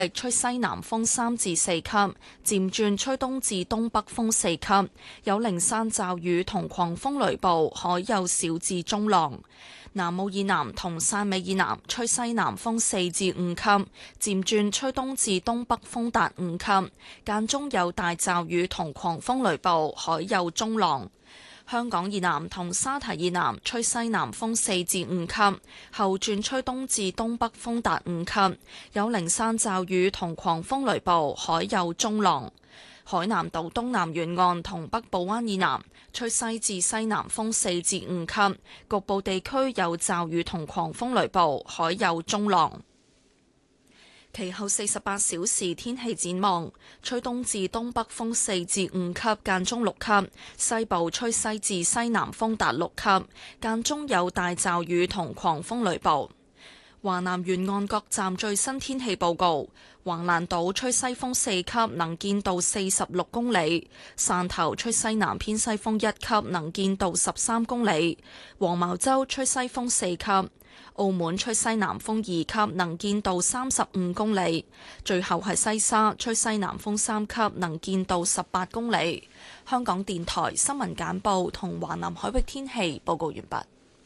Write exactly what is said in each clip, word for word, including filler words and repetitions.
力吹西南風三至四級，漸轉吹東至東北風四級，有零散驟雨同狂風雷暴，海有小至中浪。南澳以南同汕尾以南吹西南風四至五級，漸轉吹東至東北風達五級，間中有大驟雨同狂風雷暴，海有中浪。香港以南同沙堤以南吹西南風四至五級，後轉吹東至東北風達五級，有零散驟雨同狂風雷暴，海有中浪。海南島東南沿岸同北部灣以南吹西至西南風四至五級，局部地區有驟雨同狂風雷暴，海有中浪。其後四十八小時天氣展望，吹東至東北風四至五級，間中六級，西部吹西至西南風達六級，間中有大驟雨同狂風雷暴。華南沿岸各站最新天氣報告：橫瀾島吹西風四級，能見度四十六公里；汕頭吹西南偏西風一級，能見度十三公里；黃茅洲吹西風四級；澳門吹西南風二級，能見度三十五公里；最後係西沙吹西南風三級，能見度十八公里。香港電台新聞簡報同華南海域天氣報告完畢。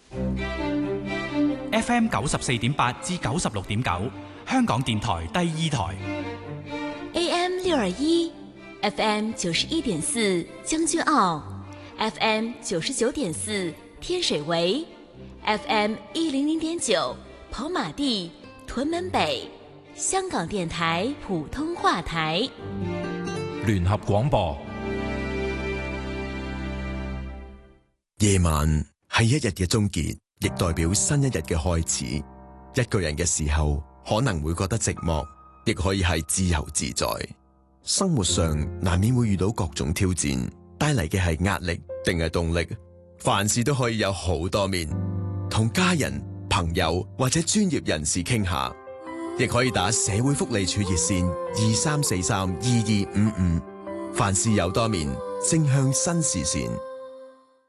F M 九十四點八至九十六點九，香港電台第二台。 A M 六二一 ，F M 九十一點四將軍澳 ，F M 九十九點四天水圍 ，F M 一零零點九跑馬地、屯門北，香港電台普通話台。 聯合廣播。 夜晚係一日嘅終結，亦代表新一日嘅開始。一個人嘅時候，可能會覺得寂寞，亦可以係自由自在。生活上難免會遇到各種挑戰，帶嚟嘅係壓力定係動力？凡事都可以有好多面，同家人、朋友或者專業人士傾下，亦可以打社會福利處熱線二三四三二二五五。凡事有多面，正向新視線。